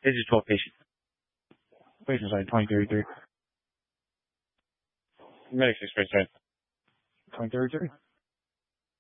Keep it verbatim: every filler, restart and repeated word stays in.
This is twelve patient. Patient side twenty thirty-three. Medics express right. twenty thirty-three.